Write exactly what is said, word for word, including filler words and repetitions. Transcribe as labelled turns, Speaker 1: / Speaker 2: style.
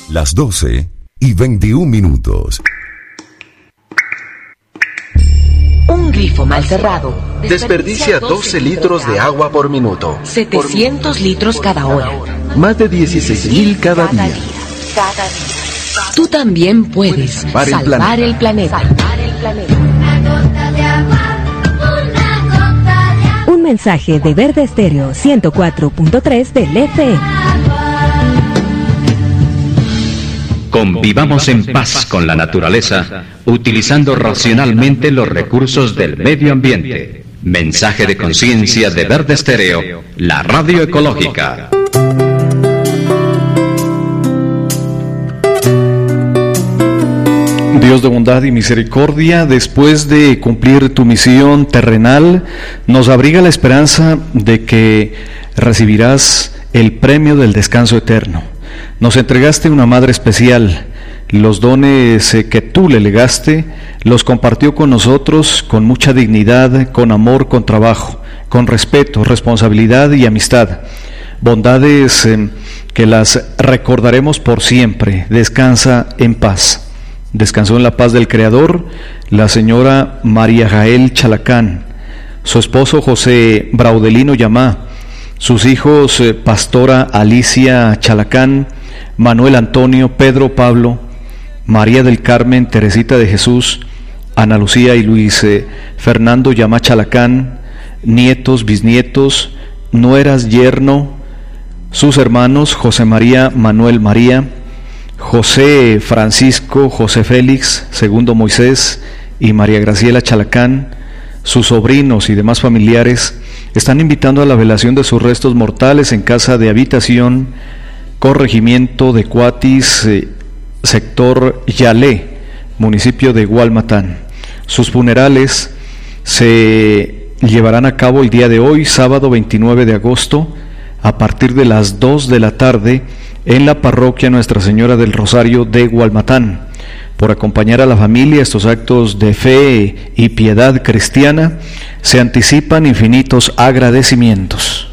Speaker 1: Las doce y veintiún minutos.
Speaker 2: Un grifo mal cerrado
Speaker 3: desperdicia doce litros de agua por minuto.
Speaker 2: setecientos litros cada hora.
Speaker 3: Más de dieciséis mil cada día.
Speaker 2: Cada día. Tú también puedes
Speaker 3: salvar el
Speaker 2: salvar
Speaker 3: planeta.
Speaker 2: el planeta. Salvar el planeta.
Speaker 4: Una gota de agua, una gota de agua.
Speaker 5: Un mensaje de Verde Estéreo ciento cuatro punto tres del F M.
Speaker 6: Convivamos en paz con la naturaleza, utilizando racionalmente los recursos del medio ambiente. Mensaje de conciencia de Verde Estéreo, la radio ecológica.
Speaker 7: Dios de bondad y misericordia, después de cumplir tu misión terrenal, nos abriga la esperanza de que recibirás el premio del descanso eterno. Nos entregaste una madre especial. Los dones que tú le legaste los compartió con nosotros con mucha dignidad, con amor, con trabajo, con respeto, responsabilidad y amistad. Bondades eh, que las recordaremos por siempre. Descansa en paz. Descansó en la paz del Creador la señora María Jael Chalacán, su esposo José Braudelino Yamá, sus hijos eh, Pastora Alicia Chalacán, Manuel Antonio, Pedro Pablo, María del Carmen, Teresita de Jesús, Ana Lucía y Luis eh, Fernando Yamá Chalacán, nietos, bisnietos, nueras, yerno, sus hermanos José María, Manuel María, José Francisco, José Félix, Segundo Moisés y María Graciela Chalacán, sus sobrinos y demás familiares están invitando a la velación de sus restos mortales en casa de habitación, corregimiento de Cuatis, eh, sector Yalé, municipio de Gualmatán. Sus funerales se llevarán a cabo el día de hoy, sábado veintinueve de agosto, a partir de las dos de la tarde, en la parroquia Nuestra Señora del Rosario de Gualmatán. Por acompañar a la familia estos actos de fe y piedad cristiana, se anticipan infinitos agradecimientos.